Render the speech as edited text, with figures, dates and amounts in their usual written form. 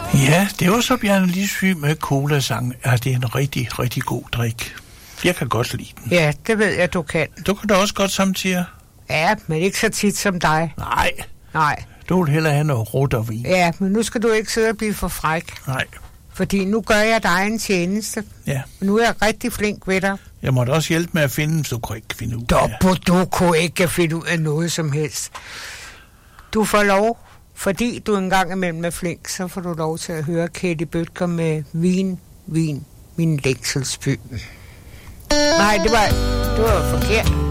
Ja, det var så Bjarne Lisby med cola-sang. Ja, det er en rigtig, rigtig god drik. Jeg kan godt lide den. Ja, det ved jeg, du kan. Du kan da også godt samtidig. Ja, men ikke så tit som dig. Nej. Du vil hellere have noget ruttervin. Ja, men nu skal du ikke sidde og blive for fræk. Nej. Fordi nu gør jeg dig en tjeneste. Ja. Nu er jeg rigtig flink ved dig. Jeg måtte også hjælpe med at finde, så du kunne ikke finde ud af. Du kunne ikke finde ud af noget som helst. Du får lov, fordi du engang imellem er flink, så får du lov til at høre Katie Bødker med Vin, min længselsby. Nej, det var forkert.